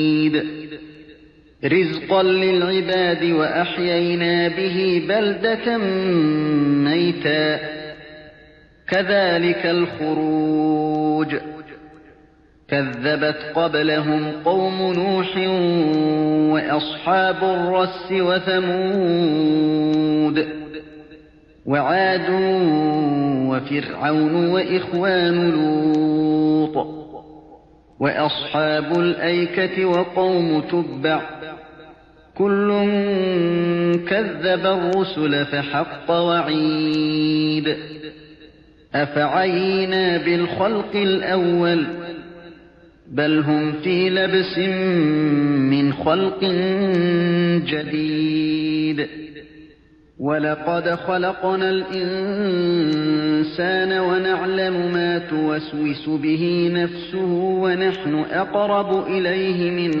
رزقا للعباد وأحيينا به بلدة ميتا كذلك الخروج كذبت قبلهم قوم نوح وأصحاب الرس وثمود وعاد وفرعون وإخوان لوط وأصحاب الأيكة وقوم تبع كل كذب الرسل فحق وعيد أفعينا بالخلق الأول بل هم في لبس من خلق جديد ولقد خلقنا الإنسان ونعلم ما توسوس به نفسه ونحن أقرب إليه من